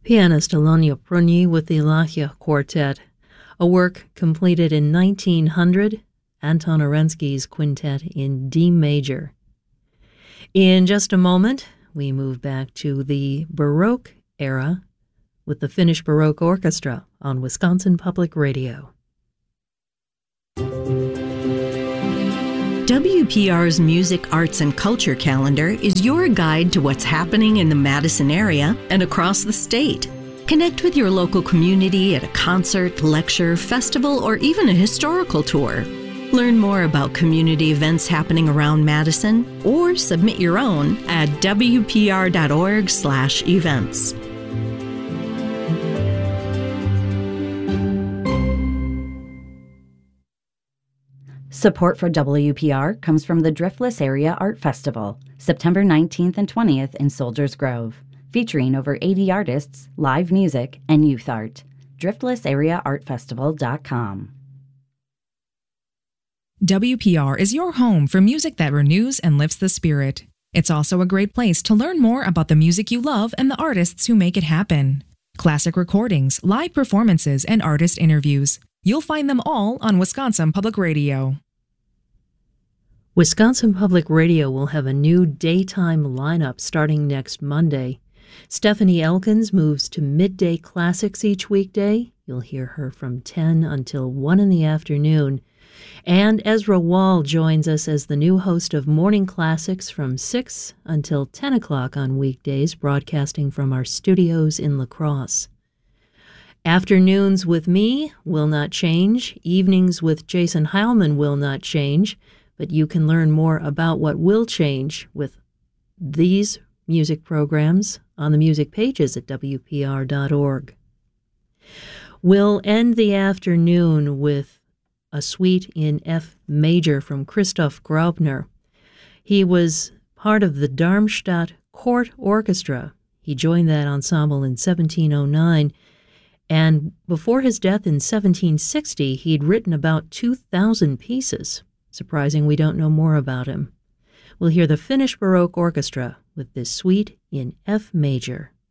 Pianist Alonia Prunyi with the Lachia Quartet, a work completed in 1900, Anton Orensky's quintet in D major. In just a moment, we move back to the Baroque era with the Finnish Baroque Orchestra on Wisconsin Public Radio. WPR's Music, Arts, and Culture calendar is your guide to what's happening in the Madison area and across the state. Connect with your local community at a concert, lecture, festival, or even a historical tour. Learn more about community events happening around Madison or submit your own at wpr.org/events. Support for WPR comes from the Driftless Area Art Festival, September 19th and 20th in Soldiers Grove, featuring over 80 artists, live music, and youth art. DriftlessAreaArtFestival.com. WPR is your home for music that renews and lifts the spirit. It's also a great place to learn more about the music you love and the artists who make it happen. Classic recordings, live performances, and artist interviews. You'll find them all on Wisconsin Public Radio. Wisconsin Public Radio will have a new daytime lineup starting next Monday. Stephanie Elkins moves to midday classics each weekday. You'll hear her from 10 until 1 in the afternoon. And Ezra Wall joins us as the new host of Morning Classics from 6 until 10 o'clock on weekdays, broadcasting from our studios in La Crosse. Afternoons with me will not change. Evenings with Jason Heilman will not change. But you can learn more about what will change with these music programs on the music pages at WPR.org. We'll end the afternoon with a suite in F major from Christoph Graupner. He was part of the Darmstadt Court Orchestra. He joined that ensemble in 1709, and before his death in 1760, he'd written about 2,000 pieces. Surprising we don't know more about him. We'll hear the Finnish Baroque Orchestra with this suite in F major.